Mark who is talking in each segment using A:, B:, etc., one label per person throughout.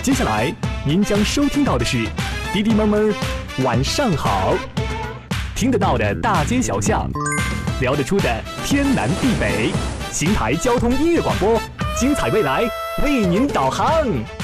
A: 接下来您将收听到的是滴滴妈妈晚上好，听得到的大街小巷，聊得出的天南地北，邢台交通音乐广播，精彩未来为您导航。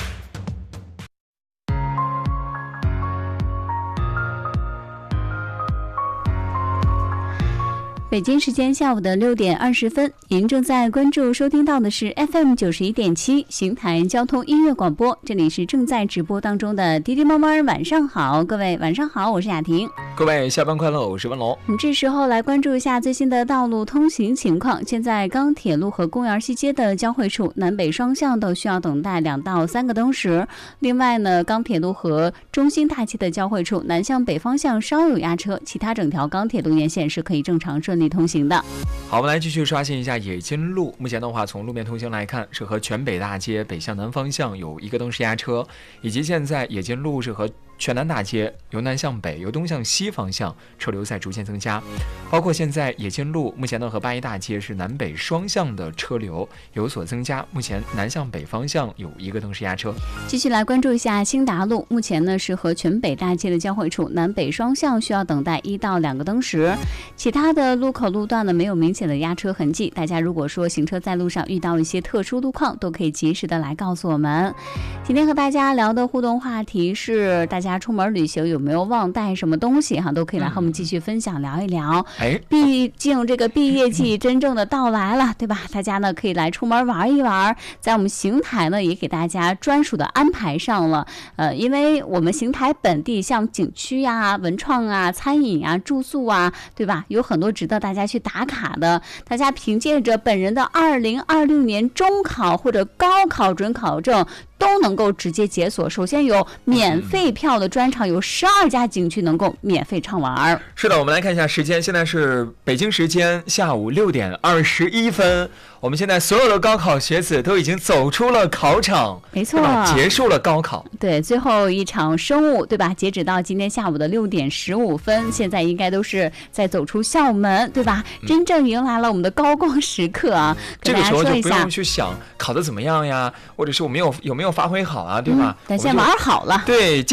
B: 北京时间下午的6点20分，您正在关注收听到的是 FM 91.7邢台交通音乐广播，这里是正在直播当中的滴滴猫猫晚上好，各位晚上好，我是雅婷。
C: 各位下班快乐，我是文龙。
B: 我们这时候来关注一下最新的道路通行情况。现在钢铁路和公园西街的交汇处南北双向都需要等待2到3个灯时。另外呢，钢铁路和中心大街的交汇处南向北方向稍有压车，其他整条钢铁路沿线是可以正常顺利通行的。
C: 好，我们来继续刷新一下冶金路。目前的话，从路面通行来看，是和全北大街北向南方向有1个灯时压车，以及现在冶金路是和全南大街由南向北、由东向西方向车流在逐渐增加，包括现在冶金路目前呢和八一大街是南北双向的车流有所增加，目前南向北方向有1个灯时压车。
B: 继续来关注一下兴达路，目前呢是和全北大街的交汇处南北双向需要等待1到2个灯时，其他的路口路段呢没有明显的压车痕迹。大家如果说行车在路上遇到一些特殊路况，都可以及时的来告诉我们。今天和大家聊的互动话题是大家出门旅行有没有忘带什么东西哈，都可以来和我们继续分享聊一聊。毕竟这个毕业季真正的到来了，对吧？大家呢可以来出门玩一玩，在我们邢台呢也给大家专属的安排上了。因为我们邢台本地像景区啊、文创啊、餐饮啊、住宿啊，对吧？有很多值得大家去打卡的。大家凭借着本人的2026年中考或者高考准考证，都能够直接解锁。首先有免费票的专场，有12家景区能够免费畅玩。
C: 是的，我们来看一下时间，现在是北京时间下午6点21分。我们现在所有的高考学子都已经走出了考场，
B: 没错，
C: 结束了高考。
B: 对，最后一场生物，对吧？截止到今天下午的6点15分，现在应该都是在走出校门，对吧？真正迎来了我们的高光时刻啊！
C: 这个时候就不用去想考得怎么样呀，或者是我们有没有发挥好啊，对吧？
B: 但先玩好了。
C: 对。